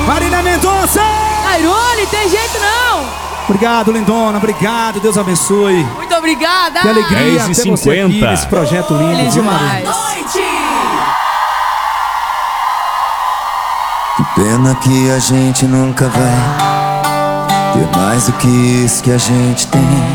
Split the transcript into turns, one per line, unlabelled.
Marília Mendonça!
Airone, tem jeito não!
Obrigado, lindona, obrigado, Deus abençoe.
Muito obrigada!
Que alegria ter você aqui
10h50.
nesse projeto lindo.
Feliz
viu,
demais!
Marília?
Que pena que a gente nunca vai ter mais do que isso que a gente tem.